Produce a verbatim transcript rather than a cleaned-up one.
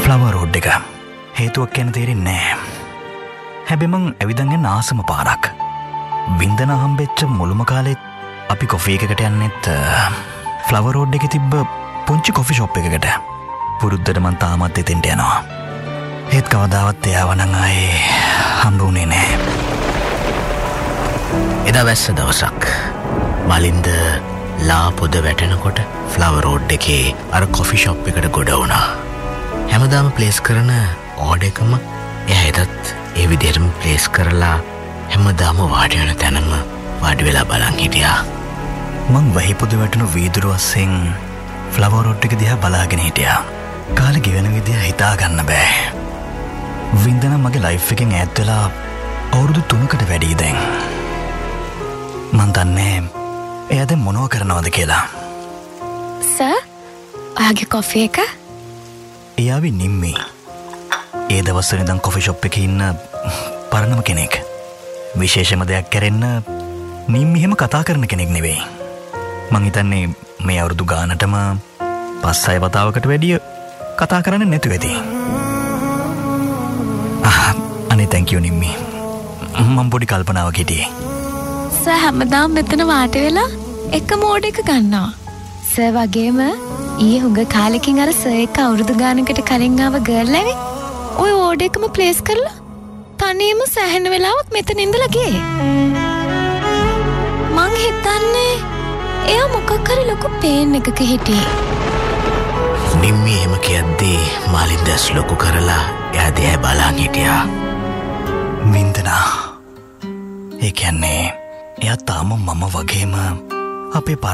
Flower road එක හේතුවක් ගැන තේරෙන්නේ නැහැ. හැබැයි මං ඇවිදන් යන ආසම පාරක්. වින්දන හම්බෙච්ච මුළුම කාලෙත් අපි කොෆි එකකට යන්නෙත් ෆ්ලවර් රෝඩ් එකේ තිබ්බ පුංචි කොෆි ෂොප් එකකට. පුරුද්දට මං තාමත් එතෙන්ට යනවා. ඒත් කවදාවත් එයාව නම් ආයේ හම්බ වුණේ නැහැ. එදා වැස්ස දවසක් මලින්ද ලා පොද වැටෙනකොට ෆ්ලවර් රෝඩ් එකේ අර කොෆි ෂොප් එකට ගොඩ වුණා. හැමදාම ප්ලේස් කරන ඕඩර් එකම එයා එදත් ඒ විදිහටම ප්ලේස් කරලා හැමදාම වාඩි වෙන තැනම වාඩි වෙලා බලන් හිටියා. මං වෙහි පොද වැටුණු වීදුරු අස්සෙන් ෆ්ලවර් රෝඩ් එක දිහා බලාගෙන හිටියා. කාලේ ගෙවෙන විදිහ හිතා ගන්න බෑ. වින්දන මගේ ලයිෆ් එකෙන් ඈත් වෙලා අවුරුදු තුනකට වැඩි දැන්. මන් දන්නේ එයා දැන් මොනව කරනවද කියලා. සර්, ඔයාගේ කොෆි එක? එයාවි නිම්මි. ඒ දවස්වල ඉඳන් කොෆි ෂොප් එකේ ඉන්න පරණම කෙනෙක්. විශේෂම දෙයක් කරෙන්න නිම්මි එහෙම කතා කරන කෙනෙක් නෙවෙයි. මං හිතන්නේ මේ අවුරුදු ගානටම පස් හය වතාවකට වැඩිය කතා කරන්නේ නැතුව ඇති. අනේ thank you නිම්මි. මම පොඩි කල්පනාවක් හිටියේ. සර් හැමදාම මෙතන වාඩි වෙලා එක මෝඩ් එක ගන්නවා. සර් වගේම ඊයේ හුඟ කාලෙකින් අර සර් එක අවුරුදු ගානකට කලින් ආව ගර්ල් ඇවි ඔය ඕඩර් එකම ප්ලේස් කරලා තනියම සෑහෙන වෙලාවක් මෙතන ඉඳලා ගියේ. මං හිතන්නේ එයා මොකක් හරි ලොකු පේන් එකක හිටියේ. නිම්මි එහෙම කියද්දී මාලින්ද ඇස් ලොකු කරලා එයා දිහා බලන් හිටියා. වින්දනා, ඒ කියන්නේ එයා තාම මම වගේම අපේ